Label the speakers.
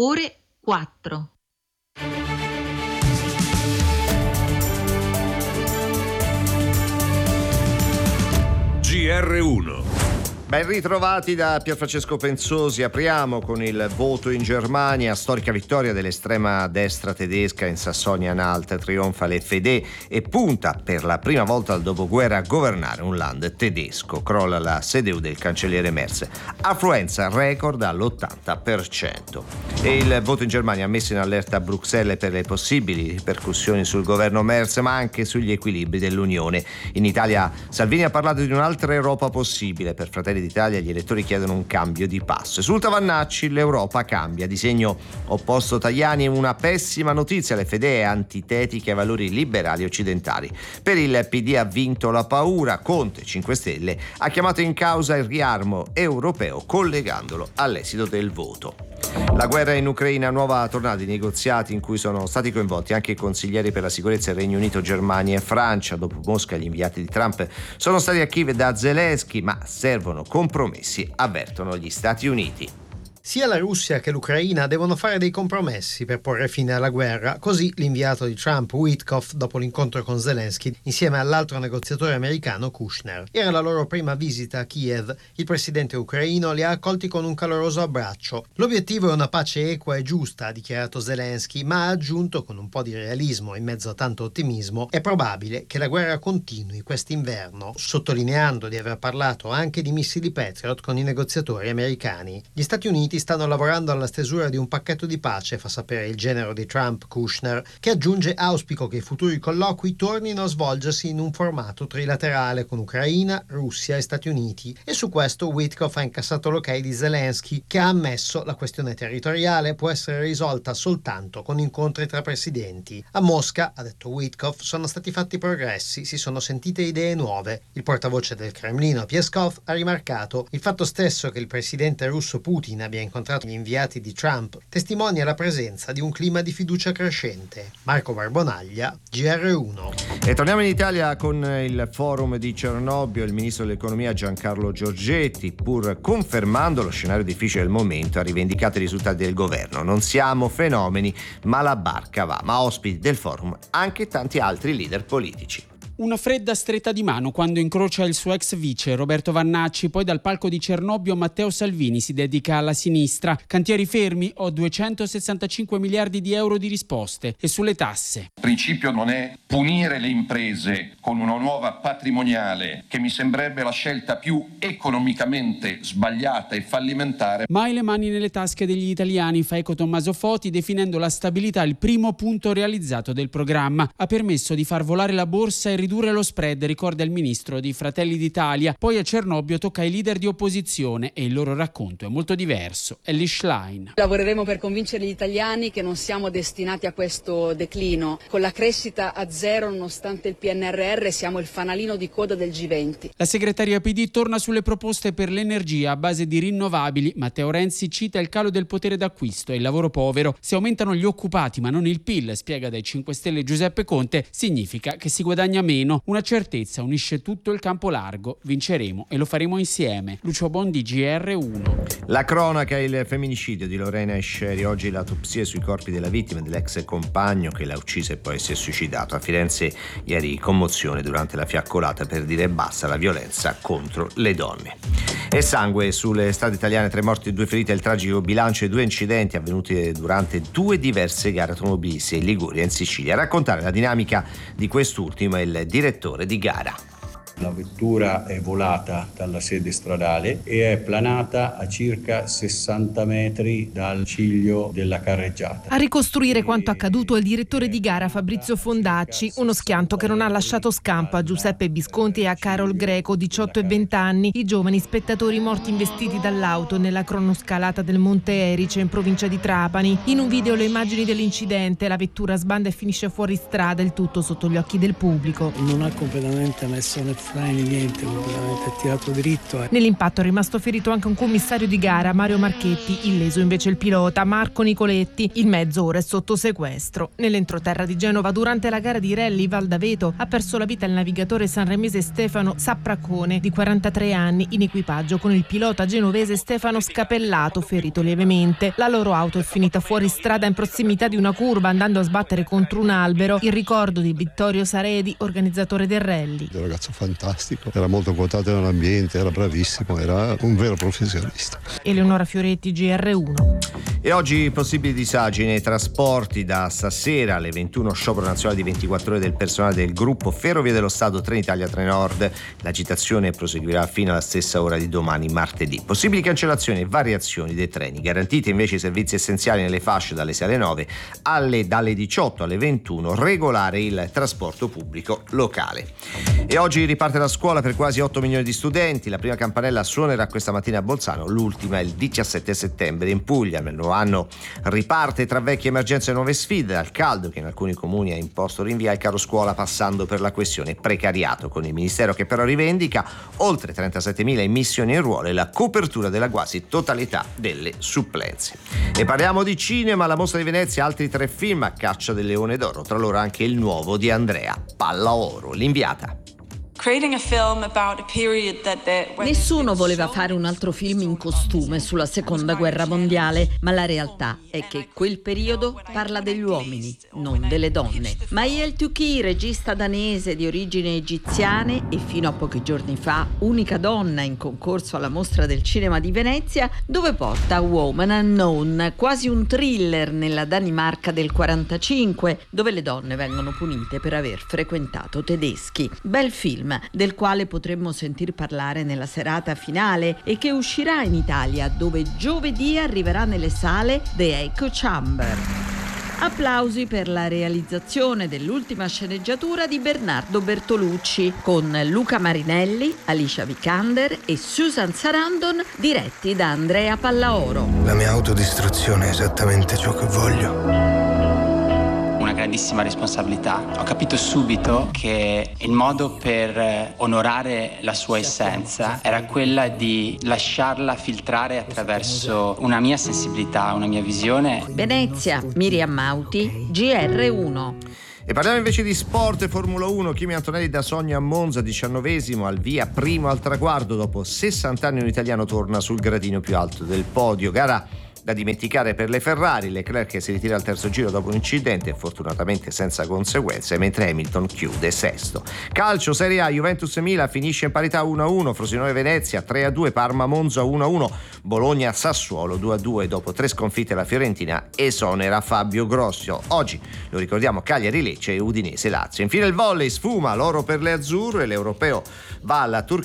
Speaker 1: ore 4.
Speaker 2: GR1.
Speaker 3: Ben ritrovati da Pierfrancesco Penzosi. Apriamo con il voto in Germania. Storica vittoria dell'estrema destra tedesca in Sassonia-Anhalt. Trionfa l'FD e punta per la prima volta dal dopoguerra a governare un land tedesco. Crolla la CDU del cancelliere Merz. Affluenza record all'80%. E il voto in Germania ha messo in allerta Bruxelles per le possibili ripercussioni sul governo Merz, ma anche sugli equilibri dell'Unione. In Italia Salvini ha parlato di un'altra Europa possibile. Per Fratelli d'Italia gli elettori chiedono un cambio di passo. Esulta Vannacci, l'Europa cambia. Disegno opposto Tajani è una pessima notizia. L'FD è antitetica ai valori liberali occidentali. Per il PD ha vinto la paura. Conte, 5 Stelle, ha chiamato in causa il riarmo europeo collegandolo all'esito del voto. La guerra in Ucraina, nuova tornata di negoziati in cui sono stati coinvolti anche i consiglieri per la sicurezza del Regno Unito, Germania e Francia. Dopo Mosca gli inviati di Trump sono stati a Kiev da Zelensky, ma servono compromessi, avvertono gli Stati Uniti.
Speaker 4: Sia la Russia che l'Ucraina devono fare dei compromessi per porre fine alla guerra, così l'inviato di Trump, Witkoff, dopo l'incontro con Zelensky, insieme all'altro negoziatore americano Kushner. Era la loro prima visita a Kiev. Il presidente ucraino li ha accolti con un caloroso abbraccio. L'obiettivo è una pace equa e giusta, ha dichiarato Zelensky, ma ha aggiunto con un po' di realismo in mezzo a tanto ottimismo: è probabile che la guerra continui quest'inverno, sottolineando di aver parlato anche di missili Patriot con i negoziatori americani. Gli Stati Uniti stanno lavorando alla stesura di un pacchetto di pace, fa sapere il genero di Trump, Kushner, che aggiunge: auspico che i futuri colloqui tornino a svolgersi in un formato trilaterale con Ucraina, Russia e Stati Uniti. E su questo Witkoff ha incassato l'ok di Zelensky, che ha ammesso la questione territoriale può essere risolta soltanto con incontri tra presidenti. A Mosca, ha detto Witkoff, sono stati fatti progressi, si sono sentite idee nuove. Il portavoce del Cremlino, Peskov, ha rimarcato: il fatto stesso che il presidente russo Putin abbia incontrato gli inviati di Trump testimonia la presenza di un clima di fiducia crescente. Marco Barbonaglia, GR1.
Speaker 3: E torniamo in Italia con il forum di Cernobbio. Il ministro dell'economia Giancarlo Giorgetti, pur confermando lo scenario difficile del momento, ha rivendicato i risultati del governo. Non siamo fenomeni, ma la barca va. Ma ospiti del forum anche tanti altri leader politici.
Speaker 5: Una fredda stretta di mano quando incrocia il suo ex vice Roberto Vannacci, poi dal palco di Cernobbio Matteo Salvini si dedica alla sinistra. Cantieri fermi, ho 265 miliardi di euro di risposte. E sulle tasse.
Speaker 6: Il principio non è punire le imprese con una nuova patrimoniale, che mi sembrerebbe la scelta più economicamente sbagliata e fallimentare.
Speaker 5: Mai le mani nelle tasche degli italiani, fa eco Tommaso Foti, definendo la stabilità il primo punto realizzato del programma. Ha permesso di far volare la borsa e ridurre lo spread, ricorda il ministro di Fratelli d'Italia. Poi a Cernobbio tocca ai leader di opposizione e il loro racconto è molto diverso. Elly Schlein.
Speaker 7: Lavoreremo per convincere gli italiani che non siamo destinati a questo declino. Con la crescita a zero, nonostante il PNRR, siamo il fanalino di coda del G20.
Speaker 5: La segretaria PD torna sulle proposte per l'energia a base di rinnovabili. Matteo Renzi cita il calo del potere d'acquisto e il lavoro povero. Se aumentano gli occupati ma non il PIL, spiega dai 5 Stelle Giuseppe Conte, significa che si guadagna meno. Una certezza unisce tutto il campo largo. Vinceremo e lo faremo insieme. Lucio Bondi, GR1.
Speaker 3: La cronaca: il femminicidio di Lorena Esceri. Oggi l'autopsia sui corpi della vittima e dell'ex compagno che l'ha uccisa e poi si è suicidato. A Firenze ieri commozione durante la fiaccolata per dire basta alla violenza contro le donne. E sangue sulle strade italiane, 3 morti e 2 feriti. Il tragico bilancio di 2 incidenti avvenuti durante 2 diverse gare automobilistiche in Liguria e in Sicilia. A raccontare la dinamica di quest'ultimo è il direttore di gara.
Speaker 8: La vettura è volata dalla sede stradale e è planata a circa 60 metri dal ciglio della carreggiata.
Speaker 9: A ricostruire quanto accaduto è il direttore di gara Fabrizio Fondacci. Uno schianto che non ha lasciato scampo a Giuseppe Bisconti e a Carol Greco, 18 e 20 anni, i giovani spettatori morti investiti dall'auto nella cronoscalata del Monte Erice in provincia di Trapani. In un video le immagini dell'incidente, la vettura sbanda e finisce fuori strada, il tutto sotto gli occhi del pubblico.
Speaker 10: Non ha completamente messo nel
Speaker 1: strani, niente, completamente è tirato dritto.
Speaker 9: Nell'impatto è rimasto ferito anche un commissario di gara, Mario Marchetti, illeso invece il pilota Marco Nicoletti. Il mezzo ora è sotto sequestro. Nell'entroterra di Genova, durante la gara di rally Val d'Aveto, ha perso la vita il navigatore sanremese Stefano Sapracone, di 43 anni, in equipaggio con il pilota genovese Stefano Scapellato, ferito lievemente. La loro auto è finita fuori strada in prossimità di una curva, andando a sbattere contro un albero. Il ricordo di Vittorio Saredi, organizzatore del rally.
Speaker 2: Un ragazzo fantastico, era molto quotato nell'ambiente, era bravissimo, era un vero professionista.
Speaker 9: Eleonora Fioretti, GR1.
Speaker 3: E oggi possibili disagi nei trasporti. Da stasera alle 21 sciopero nazionale di 24 ore del personale del gruppo Ferrovie dello Stato Trenitalia Trenord. L'agitazione proseguirà fino alla stessa ora di domani, martedì. Possibili cancellazioni e variazioni dei treni. Garantiti invece i servizi essenziali nelle fasce dalle 6 alle 9, dalle 18 alle 21 regolare il trasporto pubblico locale. E oggi riparte la scuola per quasi 8 milioni di studenti. La prima campanella suonerà questa mattina a Bolzano, l'ultima il 17 settembre in Puglia. Nel nuovo anno riparte tra vecchie emergenze e nuove sfide, dal caldo che in alcuni comuni ha imposto rinvii al caro scuola, passando per la questione precariato, con il ministero che però rivendica oltre 37.000 immissioni in ruolo e la copertura della quasi totalità delle supplenze. E parliamo di cinema. La Mostra di Venezia, altri 3 film a caccia del Leone d'Oro, tra loro anche il nuovo di Andrea Pallaoro. L'inviata.
Speaker 10: Nessuno voleva fare un altro film in costume sulla seconda guerra mondiale, ma la realtà è che quel periodo parla degli uomini, non delle donne. Maëlle Tuki, regista danese di origini egiziane e fino a pochi giorni fa unica donna in concorso alla Mostra del Cinema di Venezia, dove porta Woman Unknown, quasi un thriller nella Danimarca del 45, dove le donne vengono punite per aver frequentato tedeschi. Bel film del quale potremmo sentir parlare nella serata finale e che uscirà in Italia, dove giovedì arriverà nelle sale The Echo Chamber. Applausi per la realizzazione dell'ultima sceneggiatura di Bernardo Bertolucci, con Luca Marinelli, Alicia Vikander e Susan Sarandon, diretti da Andrea Pallaoro.
Speaker 11: La mia autodistruzione è esattamente ciò che voglio.
Speaker 12: Una grandissima responsabilità. Ho capito subito che il modo per onorare la sua essenza era quella di lasciarla filtrare attraverso una mia sensibilità, una mia visione.
Speaker 10: Venezia, Miriam Mauti, GR1.
Speaker 3: E parliamo invece di sport e Formula 1. Kimi Antonelli da Sogno a Monza, 19esimo, al via, primo al traguardo. Dopo 60 anni un italiano torna sul gradino più alto del podio. Gara da dimenticare per le Ferrari. Leclerc che si ritira al terzo giro dopo un incidente, fortunatamente senza conseguenze, mentre Hamilton chiude sesto. Calcio, Serie A, Juventus e Milan finisce in parità 1-1, Frosinone Venezia 3-2, Parma Monza 1-1, Bologna Sassuolo 2-2. Dopo 3 sconfitte la Fiorentina esonera Fabio Grosso. Oggi, lo ricordiamo, Cagliari Lecce e Udinese Lazio. Infine il volley, sfuma l'oro per le azzurre, l'europeo va alla Turchia